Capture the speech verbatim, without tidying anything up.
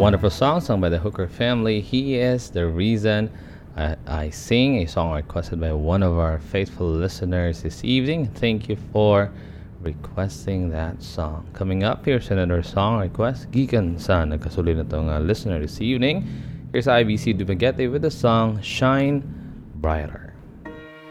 wonderful song sung by the Hooker family. He is the reason I, I sing, a song requested by one of our faithful listeners this evening. Thank you for requesting that song. Coming up, here's another song request. Gikan sa nagkasulit na itong uh, listener this evening. Here's I B C Dumaguete with the song Shine Brighter.